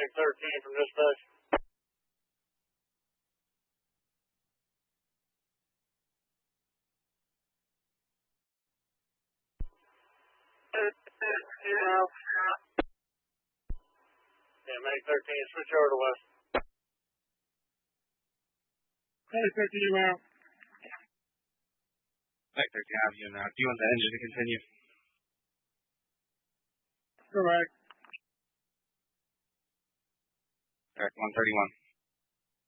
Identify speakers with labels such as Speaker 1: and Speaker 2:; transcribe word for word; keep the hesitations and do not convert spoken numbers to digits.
Speaker 1: Mag thirteen from dispatch. Yeah, Mag thirteen, switch over to west. Mag thirteen, out.
Speaker 2: Mag thirteen, out of you now. Do you want the engine to continue?
Speaker 1: Correct.
Speaker 2: Eric, one thirty-one.